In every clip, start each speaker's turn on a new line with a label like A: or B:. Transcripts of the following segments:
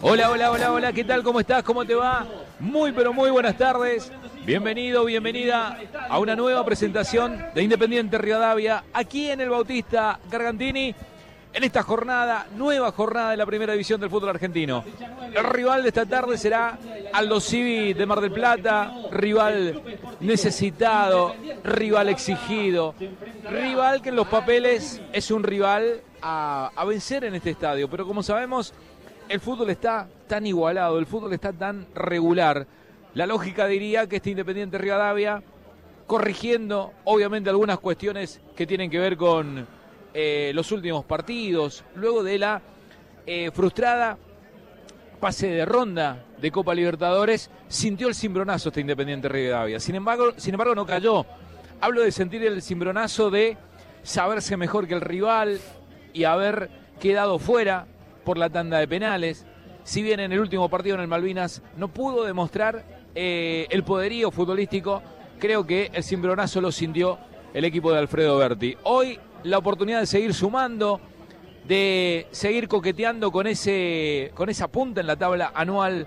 A: Hola, hola, hola, hola, ¿qué tal? ¿Cómo estás? ¿Cómo te va? Muy, pero muy buenas tardes. Bienvenido, bienvenida a una nueva presentación de Independiente Rivadavia, aquí en el Bautista Gargantini, en esta jornada, nueva jornada de la primera división del fútbol argentino. El rival de esta tarde será Aldo Civi de Mar del Plata, rival necesitado, rival exigido, rival que en los papeles es un rival a vencer en este estadio, pero como sabemos, el fútbol está tan igualado, el fútbol está tan regular. La lógica diría que este Independiente Rivadavia, corrigiendo obviamente algunas cuestiones que tienen que ver con los últimos partidos, luego de la frustrada pase de ronda de Copa Libertadores, sintió el cimbronazo este Independiente Rivadavia. Sin embargo, no cayó. Hablo de sentir el cimbronazo de saberse mejor que el rival y haber quedado fuera por la tanda de penales. Si bien en el último partido en el Malvinas no pudo demostrar el poderío futbolístico, creo que el cimbronazo lo sintió el equipo de Alfredo Berti. Hoy la oportunidad de seguir sumando, de seguir coqueteando con esa punta en la tabla anual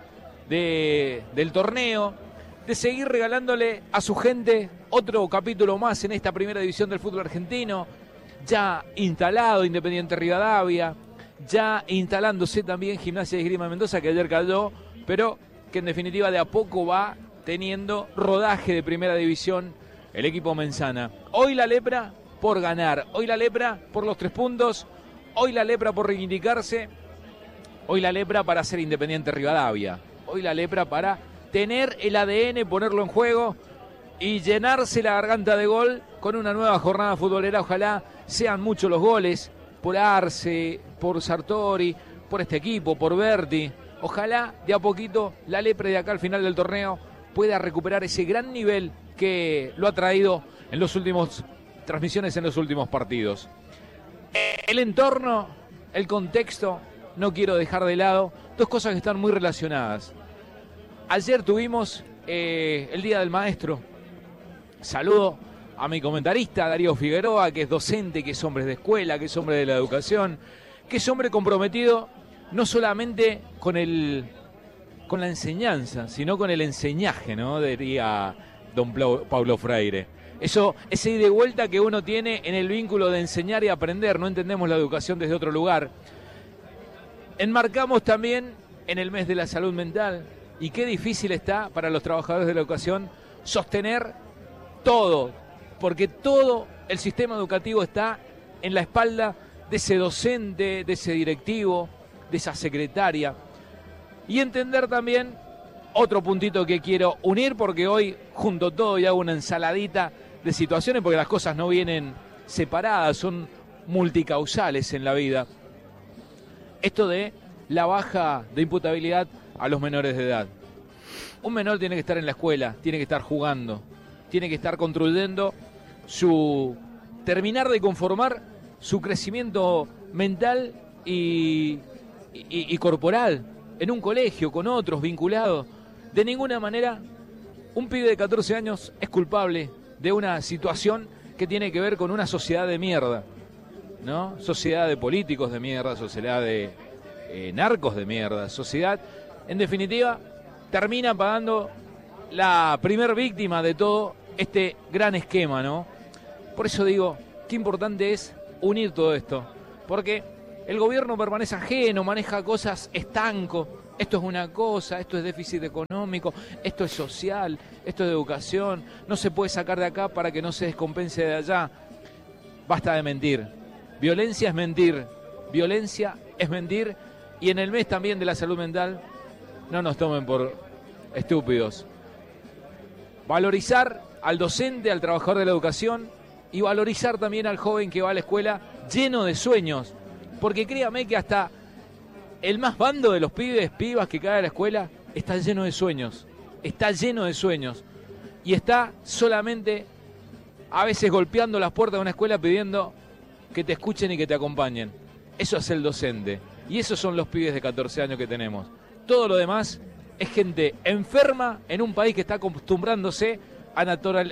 A: del torneo, de seguir regalándole a su gente otro capítulo más en esta primera división del fútbol argentino, ya instalado Independiente Rivadavia, ya instalándose también Gimnasia de Esgrima de Mendoza, que ayer cayó, pero que en definitiva de a poco va teniendo rodaje de primera división el equipo menzana. Hoy la lepra por ganar, hoy la lepra por los 3 puntos, hoy la lepra por reivindicarse, hoy la lepra para ser Independiente Rivadavia, hoy la lepra para tener el ADN, ponerlo en juego y llenarse la garganta de gol con una nueva jornada futbolera. Ojalá sean muchos los goles, por Arce, por Sartori, por este equipo, por Berti. Ojalá de a poquito la lepre de acá al final del torneo pueda recuperar ese gran nivel que lo ha traído en los últimos transmisiones, en los últimos partidos. El entorno, el contexto, no quiero dejar de lado dos cosas que están muy relacionadas. Ayer tuvimos el Día del Maestro. Saludo a mi comentarista Darío Figueroa, que es docente, que es hombre de escuela, que es hombre de la educación, que es hombre comprometido no solamente con la enseñanza, sino con el enseñaje, ¿no? Diría don Paulo Freire. Ese ida y vuelta que uno tiene en el vínculo de enseñar y aprender, no entendemos la educación desde otro lugar. Enmarcamos también en el mes de la salud mental, y qué difícil está para los trabajadores de la educación sostener todo, porque todo el sistema educativo está en la espalda de ese docente, de ese directivo, de esa secretaria. Y entender también otro puntito que quiero unir, porque hoy junto todo y hago una ensaladita de situaciones, porque las cosas no vienen separadas, son multicausales en la vida. Esto de la baja de imputabilidad a los menores de edad. Un menor tiene que estar en la escuela, tiene que estar jugando, tiene que estar construyendo terminar de conformar su crecimiento mental y corporal en un colegio, con otros, vinculados. De ninguna manera un pibe de 14 años es culpable de una situación que tiene que ver con una sociedad de mierda, ¿no? Sociedad de políticos de mierda, sociedad de narcos de mierda, sociedad, en definitiva, termina pagando la primer víctima de todo este gran esquema, ¿no? Por eso digo, qué importante es unir todo esto, porque el gobierno permanece ajeno, maneja cosas estanco. Esto es una cosa, esto es déficit económico, esto es social, esto es de educación, no se puede sacar de acá para que no se descompense de allá. Basta de mentir. Violencia es mentir, violencia es mentir, y en el mes también de la salud mental, no nos tomen por estúpidos. Valorizar al docente, al trabajador de la educación, y valorizar también al joven que va a la escuela lleno de sueños, porque créame que hasta el más bando de los pibas que cae a la escuela está lleno de sueños, y está solamente a veces golpeando las puertas de una escuela pidiendo que te escuchen y que te acompañen. Eso es el docente, y esos son los pibes de 14 años que tenemos. Todo lo demás es gente enferma en un país que está acostumbrándose a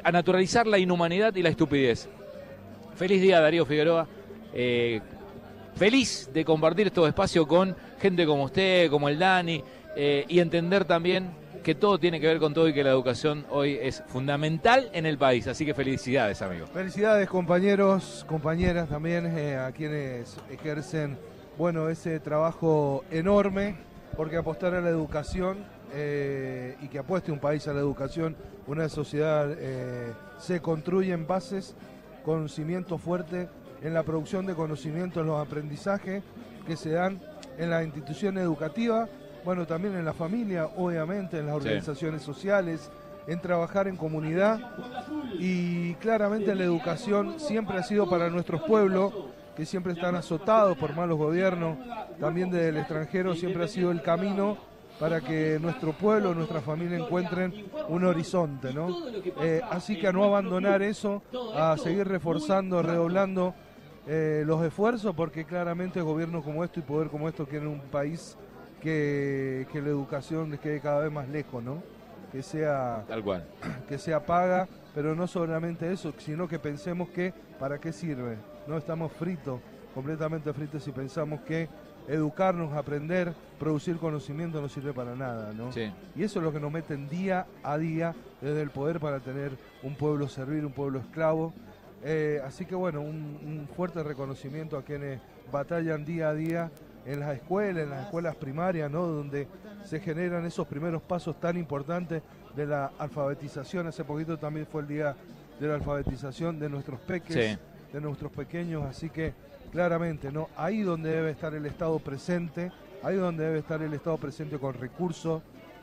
A: naturalizar la inhumanidad y la estupidez. Feliz día, Darío Figueroa. feliz de compartir estos espacios con gente como usted, como el Dani, y entender también que todo tiene que ver con todo y que la educación hoy es fundamental en el país. Así que felicidades, amigo.
B: Felicidades, compañeros, compañeras también, a quienes ejercen, bueno, ese trabajo enorme, porque apostar a la educación y que apueste un país a la educación, una sociedad se construye en bases, conocimiento fuerte, en la producción de conocimiento, en los aprendizajes que se dan en la institución educativa, bueno, también en la familia, obviamente, en las organizaciones sociales, en trabajar en comunidad, y claramente la educación siempre ha sido para nuestros pueblos, que siempre están azotados por malos gobiernos, también desde el extranjero, siempre ha sido el camino para que nuestro pueblo, nuestra familia encuentren un horizonte, ¿no? Así que a no abandonar eso, a seguir reforzando, redoblando los esfuerzos, porque claramente gobiernos como esto y poder como esto quieren un país que la educación les quede cada vez más lejos, ¿no? Que sea
A: tal cual,
B: que sea paga, pero no solamente eso, sino que pensemos que ¿para qué sirve? No estamos fritos, completamente fritos, si pensamos que educarnos, aprender, producir conocimiento no sirve para nada, ¿no?
A: Sí.
B: Y eso es lo que nos meten día a día desde el poder para tener un pueblo servil, un pueblo esclavo. Así que bueno, un fuerte reconocimiento a quienes batallan día a día en las escuelas primarias, ¿no? Donde se generan esos primeros pasos tan importantes de la alfabetización. Hace poquito también fue el día de la alfabetización de nuestros peques,
A: sí,
B: de nuestros pequeños, así que claramente, ¿no? Ahí donde debe estar el Estado presente, ahí donde debe estar el Estado presente con recursos,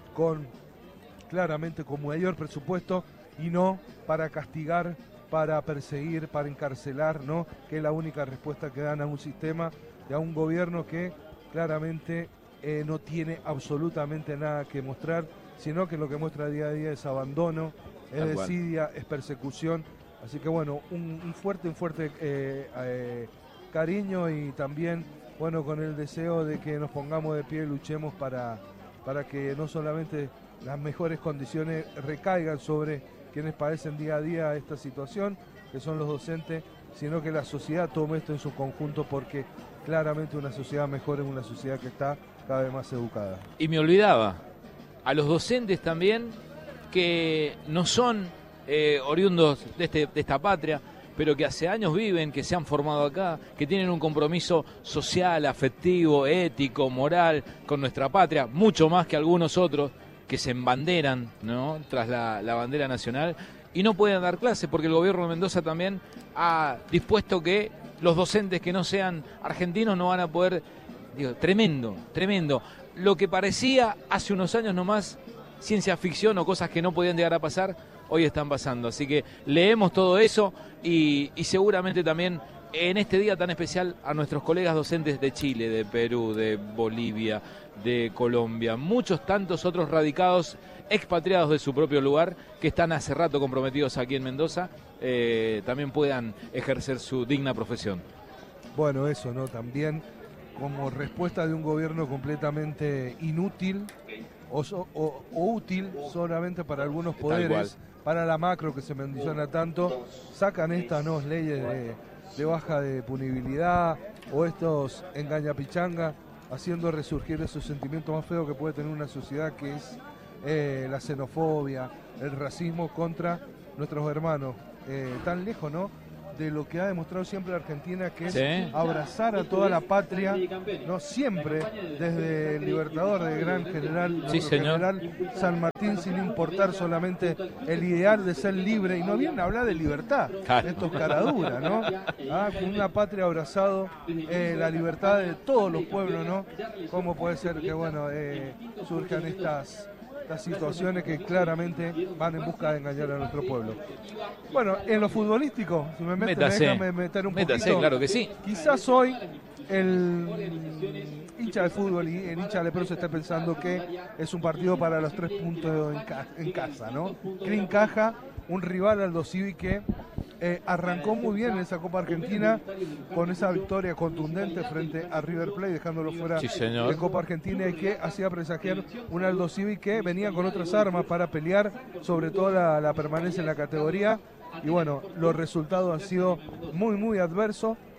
B: claramente con mayor presupuesto, y no para castigar, para perseguir, para encarcelar, ¿no? Que es la única respuesta que dan a un sistema y a un gobierno que claramente no tiene absolutamente nada que mostrar, sino que lo que muestra día a día es abandono, es desidia, es persecución. Así que bueno, un fuerte cariño, y también, bueno, con el deseo de que nos pongamos de pie y luchemos para que no solamente las mejores condiciones recaigan sobre quienes padecen día a día esta situación, que son los docentes, sino que la sociedad tome esto en su conjunto, porque claramente una sociedad mejor es una sociedad que está cada vez más educada.
A: Y me olvidaba, a los docentes también, que no son oriundos de esta patria, pero que hace años viven, que se han formado acá, que tienen un compromiso social, afectivo, ético, moral con nuestra patria, mucho más que algunos otros que se embanderan, ¿no?, tras la bandera nacional, y no pueden dar clases porque el gobierno de Mendoza también ha dispuesto que los docentes que no sean argentinos no van a poder. Digo, tremendo. Lo que parecía hace unos años nomás ciencia ficción o cosas que no podían llegar a pasar, hoy están pasando. Así que leemos todo eso y seguramente también en este día tan especial a nuestros colegas docentes de Chile, de Perú, de Bolivia, de Colombia, muchos tantos otros radicados, expatriados de su propio lugar, que están hace rato comprometidos aquí en Mendoza, también puedan ejercer su digna profesión.
B: Bueno, eso, ¿no? También como respuesta de un gobierno completamente inútil o útil solamente para algunos poderes, para la macro que se menciona tanto, sacan estas nuevas leyes de baja de punibilidad o estos engañapichanga, haciendo resurgir esos sentimientos más feos que puede tener una sociedad, que es la xenofobia, el racismo contra nuestros hermanos, tan lejos, ¿no?, de lo que ha demostrado siempre la Argentina, que es abrazar a toda la patria, no siempre, desde el Libertador, de gran general, general San Martín, sin importar solamente el ideal de ser libre, y no vienen a hablar de libertad, estos caraduras, ¿no? Con una patria abrazado, la libertad de todos los pueblos, ¿no? ¿Cómo puede ser que, bueno, surjan estas situaciones que claramente van en busca de engañar a nuestro pueblo? Bueno, en lo futbolístico, si me déjame meter un poquito.
A: Claro que sí.
B: Quizás hoy el hincha de fútbol y el hincha de leproso está pensando que es un partido para los 3 puntos en casa, ¿no? Que encaja un rival, Aldo Civi, que arrancó muy bien en esa Copa Argentina con esa victoria contundente frente a River Plate, dejándolo fuera de Copa Argentina, y que hacía presagiar un Aldo Civi que venía con otras armas para pelear, sobre todo la permanencia en la categoría. Y bueno, los resultados han sido muy adversos,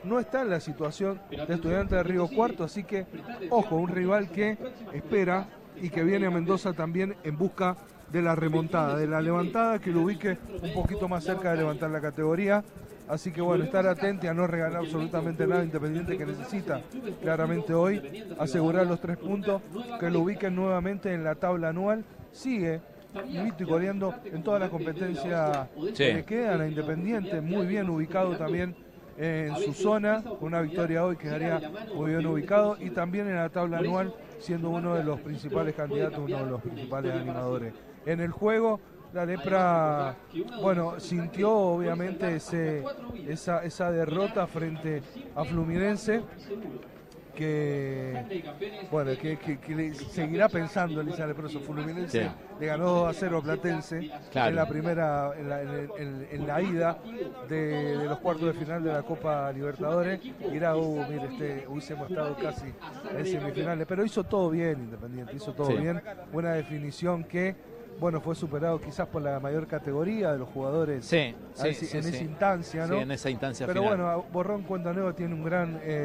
B: no está en la situación de Estudiantes de Río Cuarto, así que, ojo, un rival que espera y que viene a Mendoza también en busca de la remontada, de la levantada que lo ubique un poquito más cerca de levantar la categoría. Así que bueno, estar atento a no regalar absolutamente nada. Independiente que necesita claramente hoy asegurar los 3 puntos, que lo ubiquen nuevamente en la tabla anual. Sigue invicto y coleando en todas las competencias que le quedan a Independiente, muy bien ubicado también en su zona, con una victoria hoy quedaría muy bien ubicado, y también en la tabla anual siendo uno de los principales candidatos, uno de los principales animadores. En el juego, la Lepra, bueno, sintió obviamente esa derrota frente a Fluminense, que le seguirá pensando Elisa Leproso. Fluminense le ganó 2-0 a Platense en la primera, en la ida de los cuartos de final de la Copa Libertadores. Y era, mire, hubiésemos estado casi en semifinales, pero hizo todo bien Independiente, hizo todo bien, buena definición que, bueno, fue superado quizás por la mayor categoría de los jugadores en esa instancia, ¿no?
A: Sí, en esa instancia
B: pero
A: final.
B: Bueno, borrón cuenta nueva, tiene un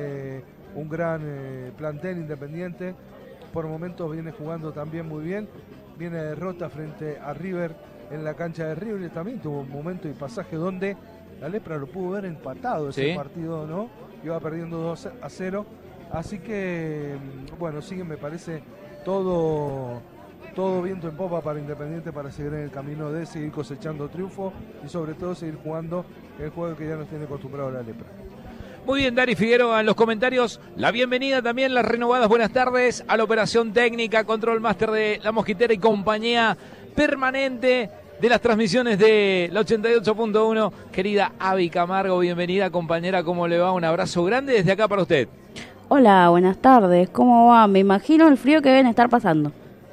B: gran plantel Independiente, por momentos viene jugando también muy bien, viene derrota frente a River en la cancha de River, y también tuvo un momento y pasaje donde la Lepra lo pudo ver empatado ese partido, ¿no? Iba perdiendo 2-0, así que, bueno, sigue, me parece, todo viento en popa para Independiente, para seguir en el camino de seguir cosechando triunfo y sobre todo seguir jugando el juego que ya nos tiene acostumbrado la Lepra.
A: Muy bien, Dari Figueroa en los comentarios. La bienvenida también, las renovadas buenas tardes a la operación técnica, control máster de La Mosquitera y compañía permanente de las transmisiones de la 88.1. Querida Avi Camargo, bienvenida compañera, ¿cómo le va? Un abrazo grande desde acá para usted.
C: Hola, buenas tardes, ¿cómo va? Me imagino el frío que deben estar pasando.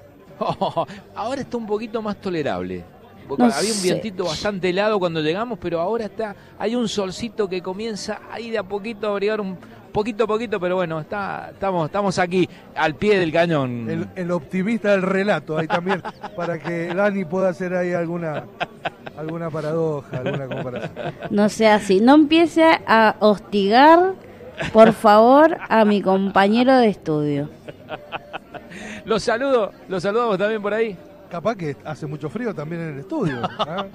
A: Ahora está un poquito más tolerable.
C: No
A: Había un
C: sé.
A: vientito bastante helado cuando llegamos, pero ahora hay un solcito que comienza ahí de a poquito a brillar un poquito a poquito, pero bueno, estamos aquí al pie del cañón.
B: El optimista del relato ahí también, para que Dani pueda hacer ahí alguna paradoja, alguna comparación.
C: No sea así, no empiece a hostigar, por favor, a mi compañero de estudio.
A: Los saludamos también por ahí.
B: Capaz que hace mucho frío también en el estudio, ¿eh?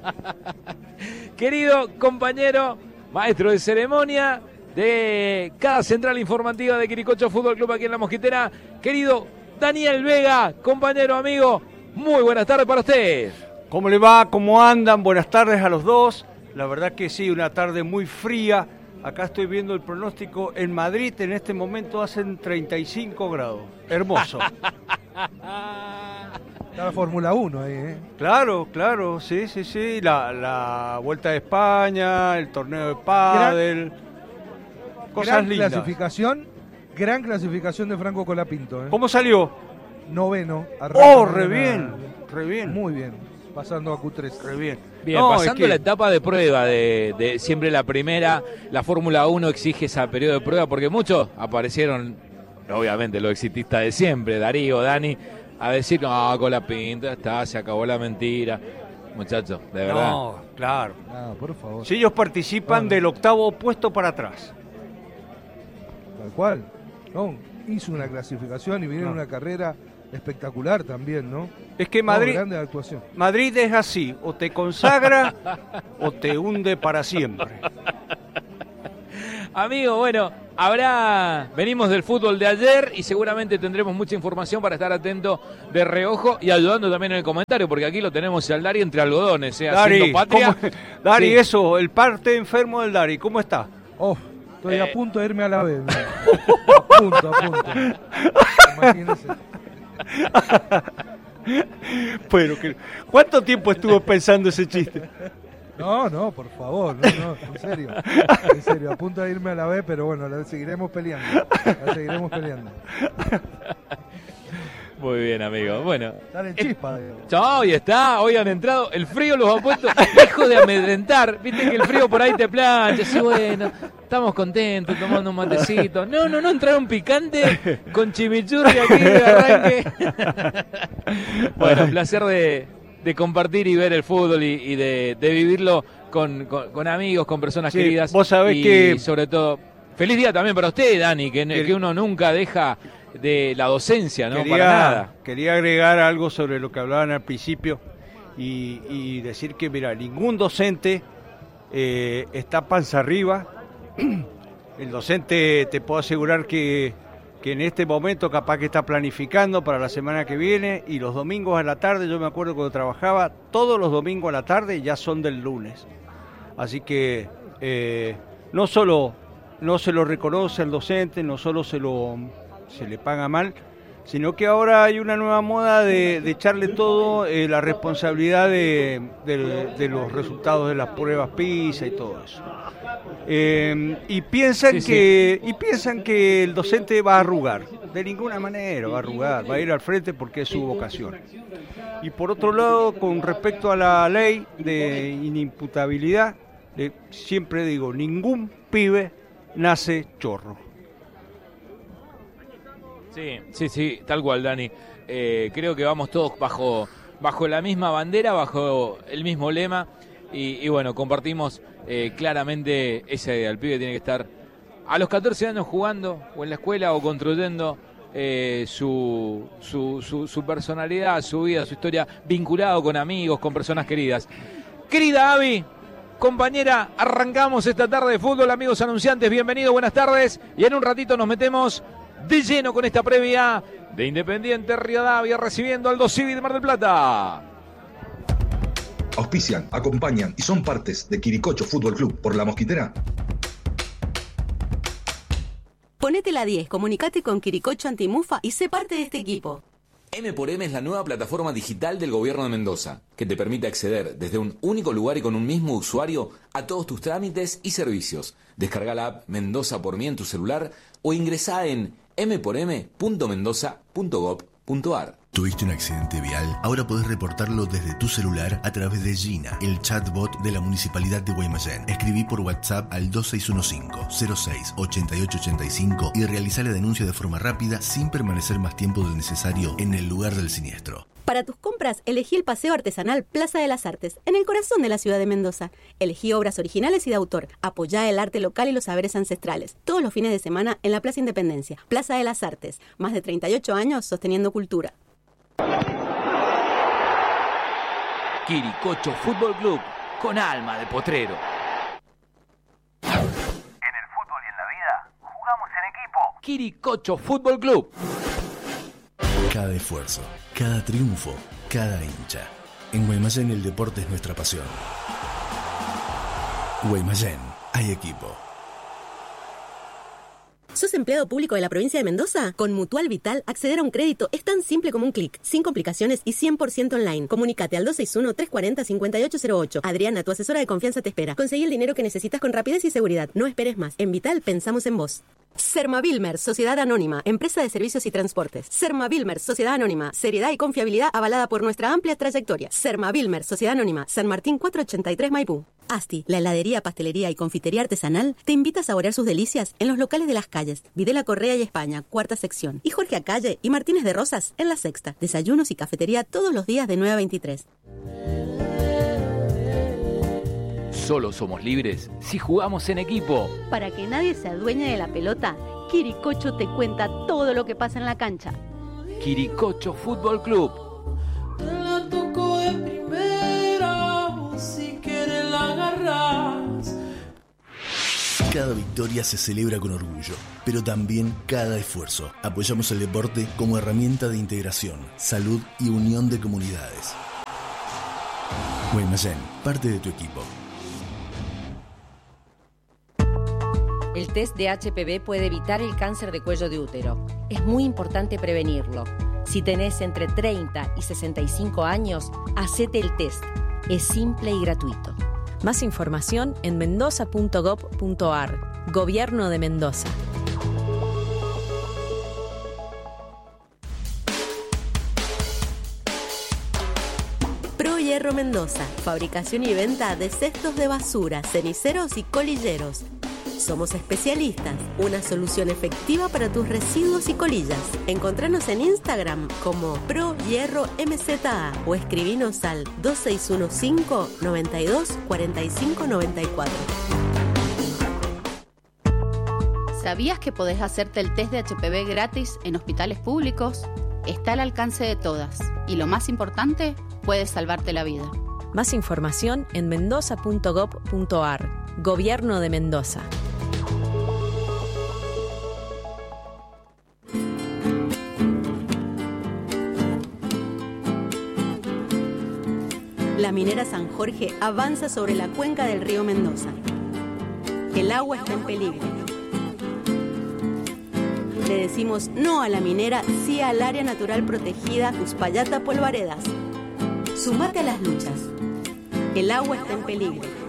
A: Querido compañero, maestro de ceremonia de cada central informativa de Quiricocho Fútbol Club aquí en La Mosquitera, querido Daniel Vega, compañero, amigo, muy buenas tardes para usted.
D: ¿Cómo le va? ¿Cómo andan? Buenas tardes a los dos. La verdad que sí, una tarde muy fría. Acá estoy viendo el pronóstico. En Madrid en este momento hacen 35 grados. Hermoso.
B: Está la Fórmula 1 ahí, ¿eh?
D: Claro, sí. La Vuelta de España, el torneo de pádel. Cosas lindas.
B: Gran clasificación de Franco Colapinto, ¿eh?
D: ¿Cómo salió?
B: Noveno.
D: Re bien.
B: Muy bien, pasando a Q3.
D: Re bien.
A: Bien, pasando la etapa de prueba de siempre la primera, la Fórmula 1 exige ese periodo de prueba porque muchos aparecieron, obviamente los exitistas de siempre, Darío, Dani, a decir, no, Colapinto, se acabó la mentira. Muchachos, de verdad.
D: No, claro.
B: No, por favor.
D: Si ellos participan del octavo puesto para atrás.
B: Tal cual. No, hizo una clasificación y viene una carrera espectacular también, ¿no?
D: Es que
B: grande actuación.
D: Madrid es así, o te consagra o te hunde para siempre.
A: Amigo, bueno, venimos del fútbol de ayer y seguramente tendremos mucha información para estar atento de reojo y ayudando también en el comentario, porque aquí lo tenemos al Dari entre algodones, haciendo patria.
D: Dari, sí. Eso, el parte enfermo del Dari, ¿cómo está?
B: Estoy a punto de irme a la vez. A punto. Imagínese.
D: Pero, ¿cuánto tiempo estuvo pensando ese chiste?
B: No, por favor, no, en serio, a punto de irme a la B, pero bueno, la seguiremos peleando.
A: Muy bien, amigo, bueno.
B: Dale chispa.
A: Hoy han entrado, el frío los ha puesto, dejo de amedrentar, viste que el frío por ahí te plancha, así bueno, estamos contentos, tomando un matecito. No, entraron picante con chimichurri aquí de arranque. Bueno, placer de de compartir y ver el fútbol y de vivirlo con amigos, con personas queridas.
D: Vos sabés
A: y sobre todo, feliz día también para usted, Dani, que uno nunca deja de la docencia, ¿no? Para nada.
D: Quería agregar algo sobre lo que hablaban al principio y decir que, mira, ningún docente está panza arriba. El docente, te puedo asegurar que en este momento capaz que está planificando para la semana que viene, y los domingos a la tarde, yo me acuerdo cuando trabajaba, todos los domingos a la tarde ya son del lunes. Así que no solo no se lo reconoce al docente, no solo se le paga mal, sino que ahora hay una nueva moda de echarle todo la responsabilidad de los resultados de las pruebas PISA y todo eso. Y piensan que el docente va a arrugar. De ninguna manera va a arrugar, va a ir al frente porque es su vocación. Y por otro lado, con respecto a la ley de inimputabilidad, siempre digo, ningún pibe nace chorro.
A: Sí, tal cual, Dani. Creo que vamos todos bajo la misma bandera, bajo el mismo lema y bueno, compartimos claramente esa idea. El pibe tiene que estar a los 14 años jugando o en la escuela o construyendo su personalidad, su vida, su historia, vinculado con amigos, con personas queridas. Querida Avi, compañera, arrancamos esta tarde de fútbol, amigos anunciantes, bienvenidos, buenas tardes, y en un ratito nos metemos de lleno con esta previa de Independiente Rivadavia recibiendo al Aldo Civi de Mar del Plata.
E: Auspician, acompañan y son partes de Quiricocho Fútbol Club por La Mosquitera.
F: Ponete la 10, comunicate con Quiricocho Antimufa y sé parte de este equipo.
G: M×M es la nueva plataforma digital del Gobierno de Mendoza, que te permite acceder desde un único lugar y con un mismo usuario a todos tus trámites y servicios. Descarga la app Mendoza por mí en tu celular o ingresá en m4m.mendoza.gov.ar.
H: ¿Tuviste un accidente vial? Ahora podés reportarlo desde tu celular a través de Gina, el chatbot de la Municipalidad de Guaymallén. Escribí por WhatsApp al 2615-06-8885 y realizá la denuncia de forma rápida sin permanecer más tiempo del necesario en el lugar del siniestro.
F: Para tus compras, elegí el paseo artesanal Plaza de las Artes, en el corazón de la ciudad de Mendoza. Elegí obras originales y de autor. Apoyá el arte local y los saberes ancestrales. Todos los fines de semana en la Plaza Independencia. Plaza de las Artes. Más de 38 años sosteniendo cultura.
A: Quiricocho Fútbol Club, con alma de potrero.
I: En el fútbol y en la vida, jugamos en equipo.
A: Quiricocho Fútbol Club.
H: Cada esfuerzo, cada triunfo, cada hincha. En Guaymallén el deporte es nuestra pasión. Guaymallén, hay equipo.
F: ¿Sos empleado público de la provincia de Mendoza? Con Mutual Vital, acceder a un crédito es tan simple como un clic, sin complicaciones y 100% online. Comunícate al 261-340-5808. Adriana, tu asesora de confianza, te espera. Conseguí el dinero que necesitas con rapidez y seguridad. No esperes más. En Vital pensamos en vos. Sermavilmer, Sociedad Anónima, empresa de servicios y transportes. Sermavilmer, Sociedad Anónima, seriedad y confiabilidad avalada por nuestra amplia trayectoria. Sermavilmer, Sociedad Anónima, San Martín 483 Maipú. Asti, la heladería, pastelería y confitería artesanal, te invita a saborear sus delicias en los locales de las calles Videla Correa y España, cuarta sección, y Jorge Acalle y Martínez de Rosas en la sexta. Desayunos y cafetería todos los días de 9 a 23.
A: Solo somos libres si jugamos en equipo.
C: Para que nadie se adueñe de la pelota, Quiricocho te cuenta todo lo que pasa en la cancha.
A: Quiricocho Fútbol Club.
J: Te la toco de primera, si quieres la agarras.
H: Cada victoria se celebra con orgullo, pero también cada esfuerzo. Apoyamos el deporte como herramienta de integración, salud y unión de comunidades. Guaymallén, parte de tu equipo.
K: El test de HPV puede evitar el cáncer de cuello de útero. Es muy importante prevenirlo. Si tenés entre 30 y 65 años, hacete el test. Es simple y gratuito.
L: Más información en mendoza.gov.ar. Gobierno de Mendoza.
F: Pro Hierro Mendoza. Fabricación y venta de cestos de basura, ceniceros y colilleros. Somos especialistas, una solución efectiva para tus residuos y colillas. Encontranos en Instagram como ProHierroMZA o escribinos al 2615 92 45 94.
M: ¿Sabías que podés hacerte el test de HPV gratis en hospitales públicos? Está al alcance de todas y lo más importante, puede salvarte la vida.
L: Más información en mendoza.gov.ar. Gobierno de Mendoza.
F: La minera San Jorge avanza sobre la cuenca del río Mendoza. El agua está en peligro. Le decimos no a la minera, sí al área natural protegida Uspallata Polvaredas. Sumate a las luchas. El agua está en peligro.